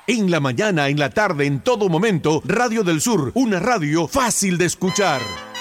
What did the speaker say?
En la mañana, en la tarde, en todo momento, Radio del Sur, una radio fácil de escuchar.